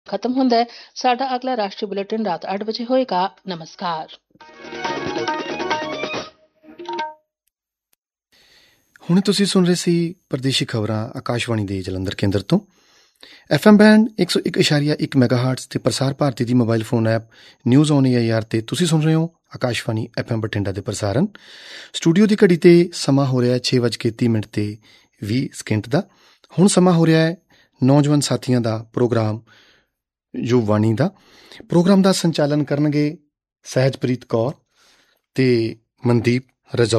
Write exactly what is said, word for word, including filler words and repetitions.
ਖਤਮ ਹੁੰਦਾ ਹੈ। ਸਾਡਾ ਅਗਲਾ ਰਾਸ਼ਟਰੀ ਬੁਲੇਟਿਨ ਰਾਤ ਅੱਠ ਵਜੇ ਹੋਏਗਾ। ਨਮਸਕਾਰ। ਹੁਣ ਤੁਸੀਂ ਸੁਣ ਰਹੇ ਸੀ ਪ੍ਰਦੇਸ਼ੀ ਖਬਰਾਂ ਆਕਾਸ਼ਵਾਣੀ ਦੇ ਜਲੰਧਰ ਕੇਂਦਰ ਤੋਂ। ਐਫ ਐਮ ਬੈਂਡ ਇੱਕ ਸੌ ਇੱਕ ਇਸ਼ਾਰੀਆ ਇੱਕ ਮੈਗਾਹਰਟਜ਼ ਤੇ ਪ੍ਰਸਾਰ ਭਾਰਤੀ ਦੀ mobile phone app news on A I R ਤੇ ਤੁਸੀਂ ਸੁਣ ਰਹੇ ਹੋ ਆਕਾਸ਼ਵਾਣੀ ਐਫ ਐਮ ਬਠਿੰਡਾ ਦੇ ਪ੍ਰਸਾਰਨ। ਸਟੂਡੀਓ ਦੀ ਘੜੀ ਤੇ ਸਮਾਂ ਹੋ ਰਿਹਾ ਛੇ ਵੱਜ ਕੇ ਤੀਹ ਮਿੰਟ ਤੇ ਵੀਹ ਸਕਿੰਟ ਦਾ। ਹੁਣ ਸਮਾਂ ਹੋ ਰਿਹਾ ਹੈ ਨੌਜਵਾਨ ਸਾਥੀਆਂ ਦਾ ਪ੍ਰੋਗਰਾਮ ਯੁਵ ਵਾਣੀ ਦਾ। ਪ੍ਰੋਗਰਾਮ ਦਾ ਸੰਚਾਲਨ ਕਰਨਗੇ ਸਹਿਜਪ੍ਰੀਤ ਕੌਰ ਤੇ ਮਨਦੀਪ ਰਜੌ।